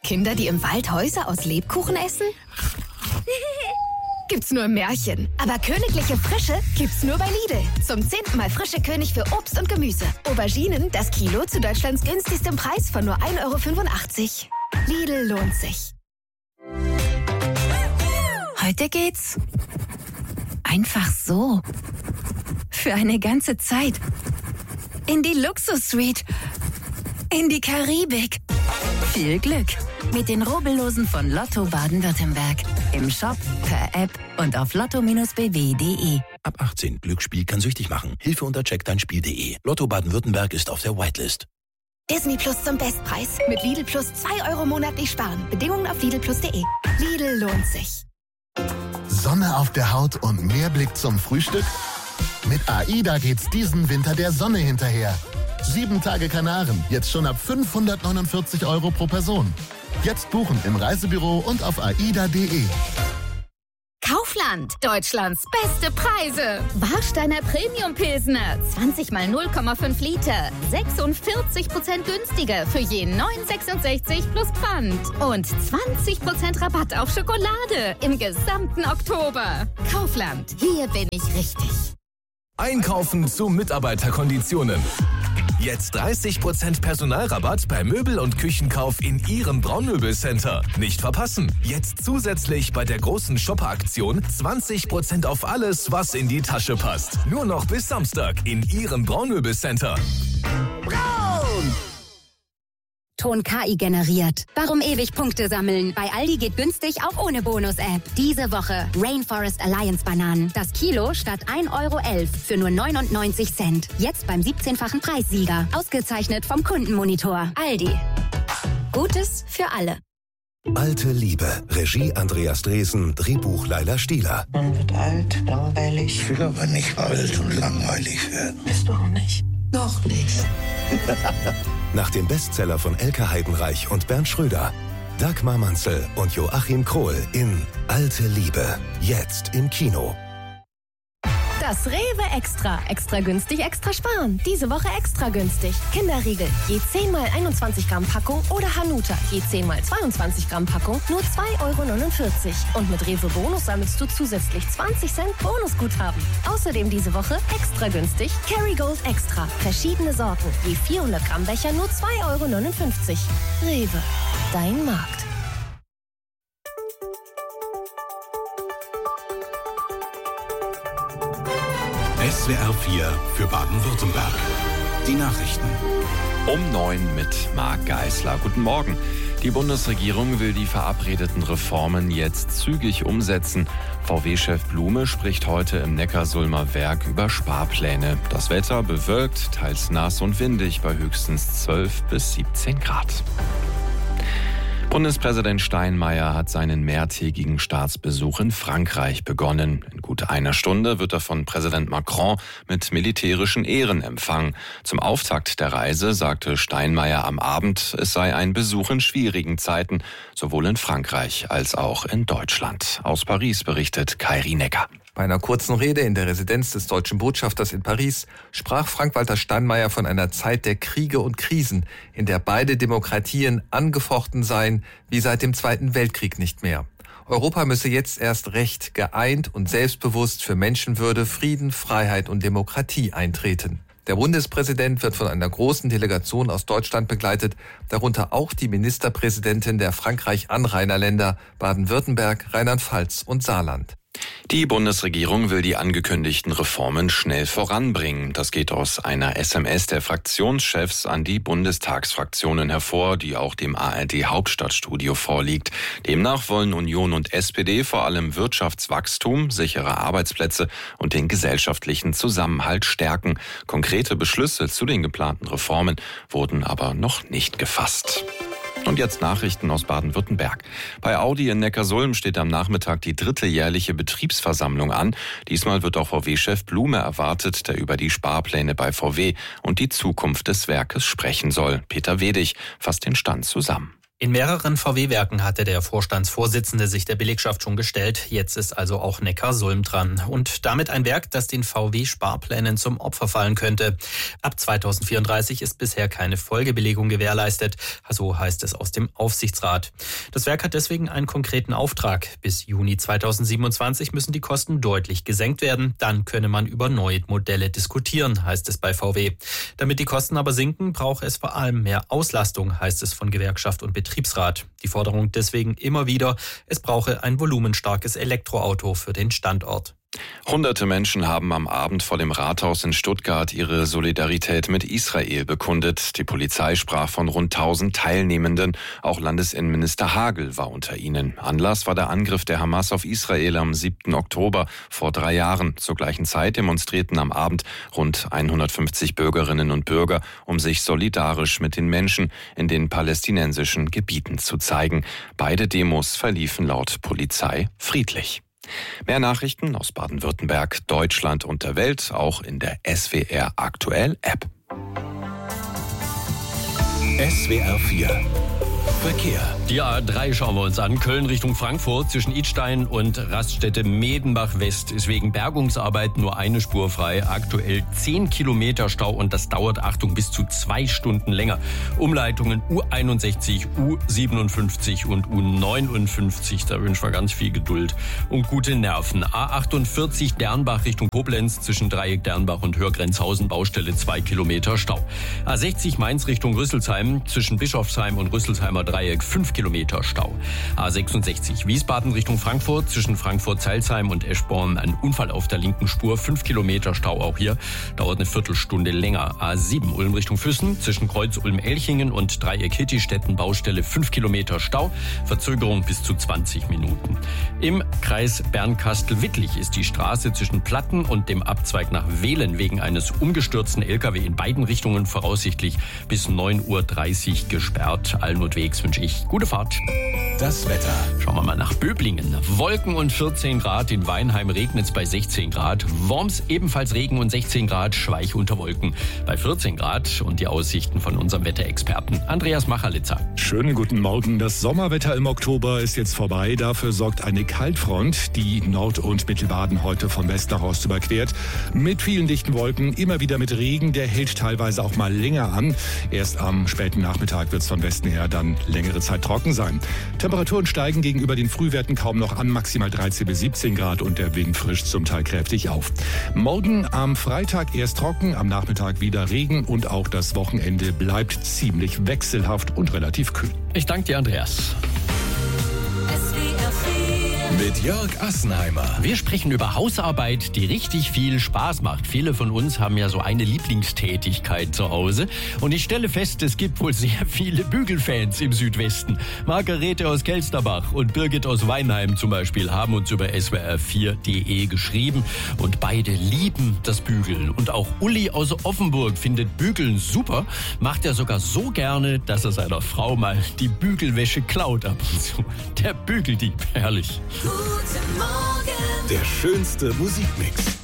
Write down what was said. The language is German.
Kinder, die im Wald Häuser aus Lebkuchen essen? Gibt's nur im Märchen. Aber königliche Frische gibt's nur bei Lidl. Zum 10. Mal frische König für Obst und Gemüse. Auberginen, das Kilo zu Deutschlands günstigstem Preis von nur 1,85 €. Lidl lohnt sich. Heute geht's einfach so. Für eine ganze Zeit. In die Luxus-Suite. In die Karibik. Viel Glück mit den Rubbellosen von Lotto Baden-Württemberg. Im Shop, per App und auf lotto-bw.de. Ab 18. Glücksspiel kann süchtig machen. Hilfe unter checkdeinspiel.de. Lotto Baden-Württemberg ist auf der Whitelist. Disney Plus zum Bestpreis. Mit Lidl Plus 2 € monatlich sparen. Bedingungen auf lidlplus.de. Lidl lohnt sich. Sonne auf der Haut und mehr Blick zum Frühstück? Mit AIDA geht's diesen Winter der Sonne hinterher. 7 Tage Kanaren, jetzt schon ab 549 € pro Person. Jetzt buchen im Reisebüro und auf aida.de. Kaufland, Deutschlands beste Preise. Warsteiner Premium Pilsner, 20 mal 0,5 Liter, 46% günstiger für je 9,66 plus Pfand. Und 20% Rabatt auf Schokolade im gesamten Oktober. Kaufland, hier bin ich richtig. Einkaufen zu Mitarbeiterkonditionen. Jetzt 30% Personalrabatt bei Möbel- und Küchenkauf in Ihrem Braunmöbelcenter. Nicht verpassen. Jetzt zusätzlich bei der großen Shopper-Aktion 20% auf alles, was in die Tasche passt. Nur noch bis Samstag in Ihrem Braunmöbelcenter. Braun! Ton KI generiert. Warum ewig Punkte sammeln? Bei Aldi geht günstig auch ohne Bonus-App. Diese Woche Rainforest Alliance Bananen. Das Kilo statt 1,11 € für nur 99 Cent. Jetzt beim 17-fachen Preissieger. Ausgezeichnet vom Kundenmonitor. Aldi. Gutes für alle. Alte Liebe. Regie Andreas Dresen. Drehbuch Laila Stieler. Man wird alt, langweilig. Ich will aber nicht alt und langweilig werden. Bist du auch nicht? Noch nicht. Nach dem Bestseller von Elke Heidenreich und Bernd Schröder. Dagmar Manzel und Joachim Krohl in Alte Liebe. Jetzt im Kino. Das Rewe Extra. Extra günstig, extra sparen. Diese Woche extra günstig. Kinderriegel, je 10 mal 21 Gramm Packung oder Hanuta, je 10 mal 22 Gramm Packung, nur 2,49 €. Und mit Rewe Bonus sammelst du zusätzlich 20 Cent Bonusguthaben. Außerdem diese Woche extra günstig Kerrygold Extra. Verschiedene Sorten, je 400 Gramm Becher, nur 2,59 €. Rewe, dein Markt. SWR 4 für Baden-Württemberg. Die Nachrichten. Um 9 mit Marc Geisler. Guten Morgen. Die Bundesregierung will die verabredeten Reformen jetzt zügig umsetzen. VW-Chef Blume spricht heute im Neckarsulmer Werk über Sparpläne. Das Wetter bewölkt, teils nass und windig bei höchstens 12 bis 17 Grad. Bundespräsident Steinmeier hat seinen mehrtägigen Staatsbesuch in Frankreich begonnen. In gut einer Stunde wird er von Präsident Macron mit militärischen Ehren empfangen. Zum Auftakt der Reise sagte Steinmeier am Abend, es sei ein Besuch in schwierigen Zeiten, sowohl in Frankreich als auch in Deutschland. Aus Paris berichtet Kairi Necker. Bei einer kurzen Rede in der Residenz des deutschen Botschafters in Paris sprach Frank-Walter Steinmeier von einer Zeit der Kriege und Krisen, in der beide Demokratien angefochten seien, wie seit dem Zweiten Weltkrieg nicht mehr. Europa müsse jetzt erst recht geeint und selbstbewusst für Menschenwürde, Frieden, Freiheit und Demokratie eintreten. Der Bundespräsident wird von einer großen Delegation aus Deutschland begleitet, darunter auch die Ministerpräsidentin der Frankreich-Anrainerländer Baden-Württemberg, Rheinland-Pfalz und Saarland. Die Bundesregierung will die angekündigten Reformen schnell voranbringen. Das geht aus einer SMS der Fraktionschefs an die Bundestagsfraktionen hervor, die auch dem ARD-Hauptstadtstudio vorliegt. Demnach wollen Union und SPD vor allem Wirtschaftswachstum, sichere Arbeitsplätze und den gesellschaftlichen Zusammenhalt stärken. Konkrete Beschlüsse zu den geplanten Reformen wurden aber noch nicht gefasst. Und jetzt Nachrichten aus Baden-Württemberg. Bei Audi in Neckarsulm steht am Nachmittag die 3. jährliche Betriebsversammlung an. Diesmal wird auch VW-Chef Blume erwartet, der über die Sparpläne bei VW und die Zukunft des Werkes sprechen soll. Peter Wedig fasst den Stand zusammen. In mehreren VW-Werken hatte der Vorstandsvorsitzende sich der Belegschaft schon gestellt. Jetzt ist also auch Neckarsulm dran. Und damit ein Werk, das den VW-Sparplänen zum Opfer fallen könnte. Ab 2034 ist bisher keine Folgebelegung gewährleistet. So heißt es aus dem Aufsichtsrat. Das Werk hat deswegen einen konkreten Auftrag. Bis Juni 2027 müssen die Kosten deutlich gesenkt werden. Dann könne man über neue Modelle diskutieren, heißt es bei VW. Damit die Kosten aber sinken, braucht es vor allem mehr Auslastung, heißt es von Gewerkschaft und Betriebsrat. Die Forderung deswegen immer wieder, es brauche ein volumenstarkes Elektroauto für den Standort. Hunderte Menschen haben am Abend vor dem Rathaus in Stuttgart ihre Solidarität mit Israel bekundet. Die Polizei sprach von rund 1000 Teilnehmenden. Auch Landesinnenminister Hagel war unter ihnen. Anlass war der Angriff der Hamas auf Israel am 7. Oktober vor 3 Jahren. Zur gleichen Zeit demonstrierten am Abend rund 150 Bürgerinnen und Bürger, um sich solidarisch mit den Menschen in den palästinensischen Gebieten zu zeigen. Beide Demos verliefen laut Polizei friedlich. Mehr Nachrichten aus Baden-Württemberg, Deutschland und der Welt, auch in der SWR Aktuell App. SWR 4 Verkehr. Die A3 schauen wir uns an. Köln Richtung Frankfurt zwischen Idstein und Raststätte Medenbach West ist wegen Bergungsarbeiten nur eine Spur frei. Aktuell 10 Kilometer Stau und das dauert, Achtung, bis zu 2 Stunden länger. Umleitungen U61, U57 und U59. Da wünschen wir ganz viel Geduld und gute Nerven. A48 Dernbach Richtung Koblenz zwischen Dreieck Dernbach und Hörgrenzhausen Baustelle 2 Kilometer Stau. A60 Mainz Richtung Rüsselsheim zwischen Bischofsheim und Rüsselsheimer Dreieck 5 Kilometer Stau. A66 Wiesbaden Richtung Frankfurt zwischen Frankfurt-Zeilsheim und Eschborn ein Unfall auf der linken Spur, 5 Kilometer Stau auch hier, dauert eine Viertelstunde länger. A7 Ulm Richtung Füssen zwischen Kreuz Ulm-Elchingen und Dreieck Hittistetten Baustelle 5 Kilometer Stau, Verzögerung bis zu 20 Minuten. Im Kreis Bernkastel-Wittlich ist die Straße zwischen Platten und dem Abzweig nach Wehlen wegen eines umgestürzten LKW in beiden Richtungen voraussichtlich bis 9:30 Uhr gesperrt. Allen und Wegs wünsche ich gute Fahrt. Das Wetter. Schauen wir mal nach Böblingen. Wolken und 14 Grad. In Weinheim regnet es bei 16 Grad. Worms ebenfalls Regen und 16 Grad. Schweich unter Wolken bei 14 Grad. Und die Aussichten von unserem Wetterexperten Andreas Machalitzer. Schönen guten Morgen. Das Sommerwetter im Oktober ist jetzt vorbei. Dafür sorgt eine Kaltfront, die Nord- und Mittelbaden heute von West nach Ost überquert. Mit vielen dichten Wolken, immer wieder mit Regen. Der hält teilweise auch mal länger an. Erst am späten Nachmittag wird es von Westen her dann längere Zeit trocken sein. Temperaturen steigen gegenüber den Frühwerten kaum noch an, maximal 13 bis 17 Grad und der Wind frischt zum Teil kräftig auf. Morgen am Freitag erst trocken, am Nachmittag wieder Regen und auch das Wochenende bleibt ziemlich wechselhaft und relativ kühl. Ich danke dir, Andreas. Mit Jörg Assenheimer. Wir sprechen über Hausarbeit, die richtig viel Spaß macht. Viele von uns haben ja so eine Lieblingstätigkeit zu Hause. Und ich stelle fest, es gibt wohl sehr viele Bügelfans im Südwesten. Margarete aus Kelsterbach und Birgit aus Weinheim zum Beispiel haben uns über swr4.de geschrieben. Und beide lieben das Bügeln. Und auch Uli aus Offenburg findet Bügeln super. Macht er sogar so gerne, dass er seiner Frau mal die Bügelwäsche klaut ab und zu. Der Bügeldieb, herrlich. Guten Morgen. Der schönste Musikmix.